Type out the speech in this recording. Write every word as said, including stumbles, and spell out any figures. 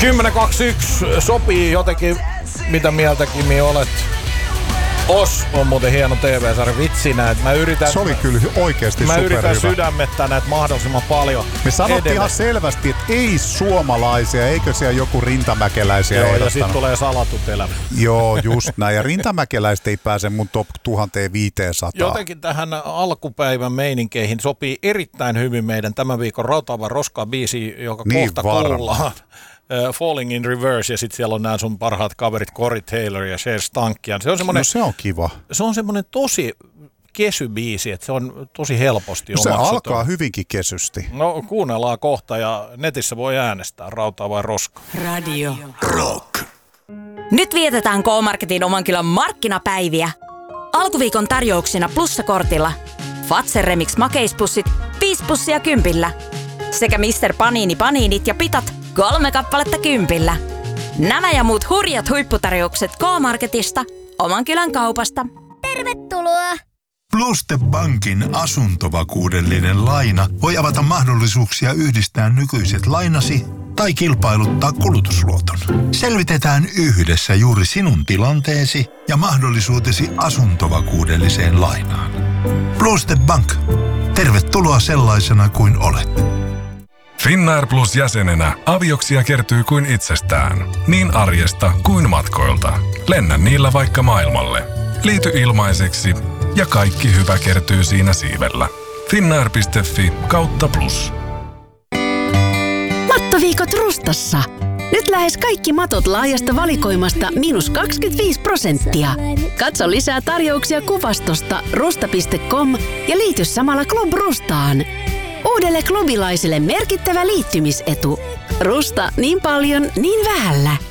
kymmenen kaksikymmentäyksi sopii jotenkin, mitä mieltä Kimi olet? Os on muuten hieno T V-sarja vitsinä, että mä yritän... Se oli kyllä oikeasti Mä superhyvä. yritän sydämettää näitä mahdollisimman paljon. Me sanottiin edelleen. ihan selvästi, että ei suomalaisia, eikö siellä joku rintamäkeläisiä Joo, ja ehdottanut. sit tulee salatut elämä. Joo, just näin. Ja rintamäkeläiset ei pääse mun top tuhatviisisataa. Jotenkin tähän alkupäivän meininkeihin sopii erittäin hyvin meidän tämän viikon Rautava Roska biisi, joka Niin kohta varmaan. kuullaan. Uh, Falling in Reverse, ja sitten siellä on nämä sun parhaat kaverit Corey Taylor ja Cher Stankian. Se on semmoinen, No se on kiva. se on semmoinen tosi kesybiisi, että se on tosi helposti No se omaksuttava. alkaa hyvinkin kesysti. No kuunnellaan kohta ja netissä voi äänestää Rautaa vai Roska. Radio Rock. Nyt vietetään K-Marketin Omankylän markkinapäiviä. Alkuviikon tarjouksina plussakortilla Fazer Remix makeispussit viisi pussia kympillä sekä mister Panini paniinit ja pitat kolme kappaletta kympillä. Nämä ja muut hurjat huipputarjoukset K-Marketista, Omankylän kaupasta. Tervetuloa! Pluste Bankin asuntovakuudellinen laina voi avata mahdollisuuksia yhdistää nykyiset lainasi tai kilpailuttaa kulutusluoton. Selvitetään yhdessä juuri sinun tilanteesi ja mahdollisuutesi asuntovakuudelliseen lainaan. Pluste Bank. Tervetuloa sellaisena kuin olet. Finnair Plus jäsenenä avioksia kertyy kuin itsestään, niin arjesta kuin matkoilta. Lennä niillä vaikka maailmalle. Liity ilmaiseksi ja kaikki hyvä kertyy siinä siivellä. Finnair piste fi kautta plus. Mattoviikot Rustassa. Nyt lähes kaikki matot laajasta valikoimasta miinus kaksikymmentäviisi prosenttia. Katso lisää tarjouksia kuvastosta rusta piste com ja liity samalla Club Rustaan. Uudelle klubilaiselle merkittävä liittymisetu. Rusta niin paljon, niin vähällä.